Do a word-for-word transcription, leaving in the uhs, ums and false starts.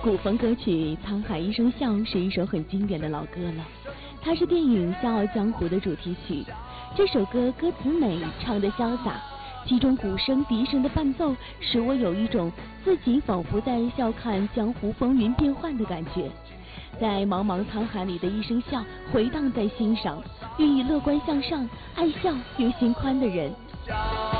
古风歌曲《沧海一声笑》是一首很经典的老歌了，它是电影《笑傲江湖》的主题曲。这首歌歌词美，唱得潇洒，其中鼓声、笛声的伴奏，使我有一种自己仿佛在笑看江湖风云变幻的感觉。在茫茫沧海里的一声笑，回荡在心上，寓意乐观向上、爱笑又心宽的人。